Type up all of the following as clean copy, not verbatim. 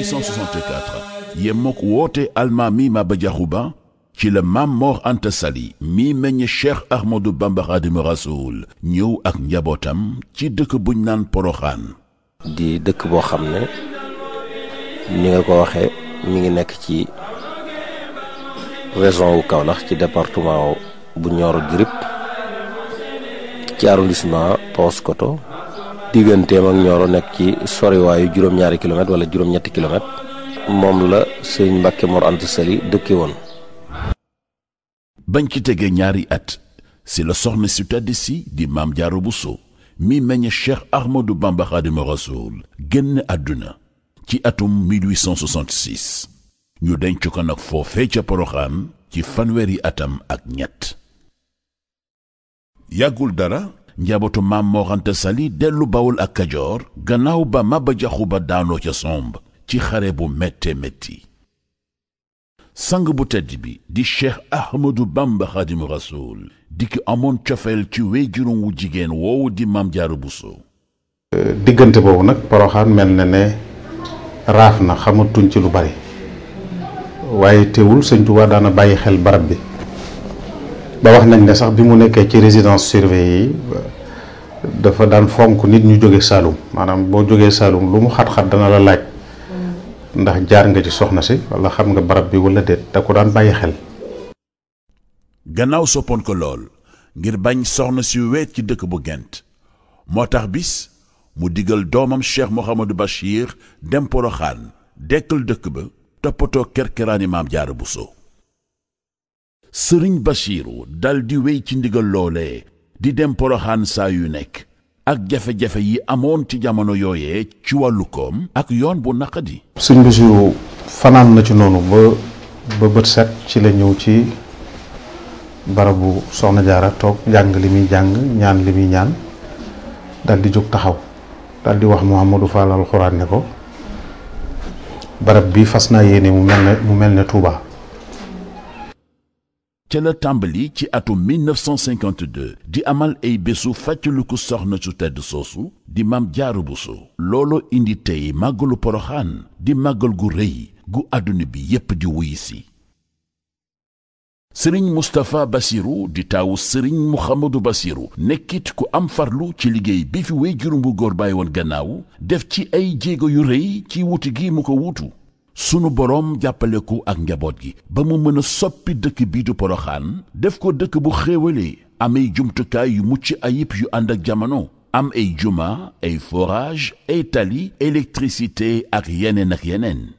1864 yemmook woote almaami Maba Diakhou Ba ci la Maam Mor Anta Sali mi meññ Cheikh Ahmadou Bamba Khadimu Rasoul ñëw ak njabootam ci dëkk buñ naan Poroxaan di dëkk boo xam ne ni nga ko waxee mi ngi nekk ci région wu Kaolack ci département bu Nioro du Rip ci arrondissement Paoskoto digganteem ak Nioro nekk ci soriwaayu juróom-ñaari kilomètre wala juróom-ñetti kilomètre moom la sëñ Mbàkke Mor Anta Sali dëkke woon. bañ ci tegee ñaari at si la soxna si tedd si di Maam Jaara Buso mi meññ Cheikh Ahmadou Bamba Khadimu Rasoul génn àdduna ci atum 1866 ñu denc ko nag foofee ca Poroxaan ci fanweeri atam ak ñett. yàggul dara njabootu Maam Mor Anta Sali dellu Bawol ak Kajoor gannaaw ba Maba Diakhou Ba daanoo ca somb ci xare bu métte métti. sang bu tedd bi di Cheikh Ahmadou Bamba Khadimu Rasoul di ki amoon cofeel ci wéyjuram wu jigéen woowu di Maam Jaara Buso. diggante boobu nag Poroxaan mel na ne raaf na xamatuñ ci lu bari waaye teewul sëñ Tuubaa daana bàyyi xel barab bi ba wax nañ ne sax bi mu nekkee ci résidence surveillée yi dafa daan fonk nit ñu jóge Saalum maanaam boo jógee Saalum lu mu xat-xat dana la laaj ndax jaar nga ci soxna si wala xam nga barab bi wala déet da ko daan bàyyi xel. gannaaw soppoon ko lool ngir bañ soxna si weet ci dëkk bu Gent moo tax bis mu digal doomam Cheikh Mouhamadou Bachir dem Poroxaan dekkal dëkk ba toppatoo kerkeraani Maam Jaara Buso. sëriñ Bachiru dal di wéy ci ndigal loolee di dem Poroxaan saa yu nekk ak jafe-jafe yi amoon ci jamono yooyee ci wàllu koom ak yoon bu naqadi. sëñ Bachiru fanaan na ci noonu ba bët set ci la ñëw ci barabu soxna Jaara toog jàng li muy jàng ñaan li muy ñaan dal di jóg taxaw dal di wax Mouhamadou Fall alxuraan ne ko barab bi fas naa yéene mu mel ne Touba. ca la tàmbali ci atum 1952 di amal ay bésu fàttaliku soxna su tedd soosu di Maam Jaara Buso. looloo indi tey màggalu Poroxaan di màggal gu rëy gu àdduna bi yépp di wuy si. sëriñ Moustapha Bassirou di taawu sëriñ Mouhamadou Bassirou nekkit ku am farlu ci liggéey bi fi wéyjuram bu góor bàyyi woon gannaaw def ci ay jéego yu rëy ci wuti gi mu ko wuutu. sunu boroom jàppale ko ak njaboot gi ba mu mën a soppi dëkk bii du Poroxaan def ko dëkk bu xéewalee am ay jumtukaay yu mucc ayib yu ànd ak jamono am ay juma ay forage ay tali électricité ak yeneen.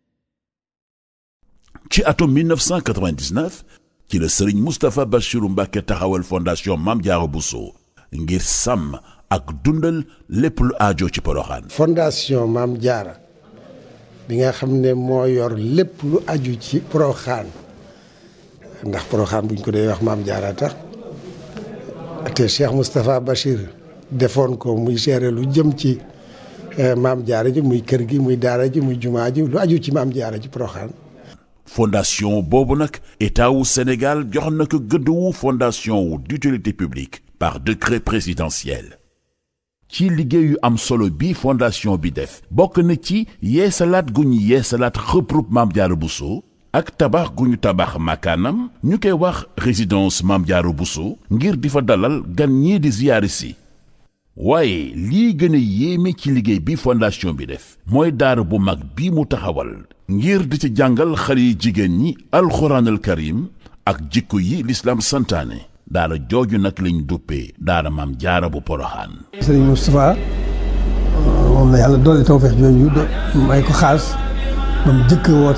ci atum 1999 ci la sëriñ Moustapha Bassirou Mbacké taxawal fondation Maam Jaara Buso ngir sàmm ak dundal lépp lu aajo ci Poroxaan. fondation Maam Jaara bi nga xam ne moo yor lépp lu aju ci Poroxaan ndax Poroxaan buñ ko dee wax Maam Jaara tax te Cheikh Moustapha Bachir defoon ko muy gérer lu jëm ci Maam Jaara ji muy kër gi muy daara ji muy jumaa ji lu aju ci Maam Jaara ji Poroxaan. fondation boobu nag état wu Sénégal jox na ko gëdd wu fondation wu d'utilité publique par décret présidentiel. ci liggéey yu am solo bi fondation bi def bokk na ci yeesalaat gu ñu yeesalaat xëprub Maam Jaara Buso ak tabax gu ñu tabax makaanam ñu koy wax résidence Maam Jaara Buso ngir di fa dalal gan ñii di ziyaari si. waaye lii gën a yéeme ci liggéey bi fondation bi def mooy daara bu mag bi mu taxawal ngir di ci jàngal xale yi jigéen ñi alxuraanal karim ak jikko yi lislaam santaane. daara jooju nag lañ duppee daara Maam Jaara bu Poroxaan. sëriñ Moustapha moom la yàlla doole tawfeex jooju may ko xaas ba mu jëkk woote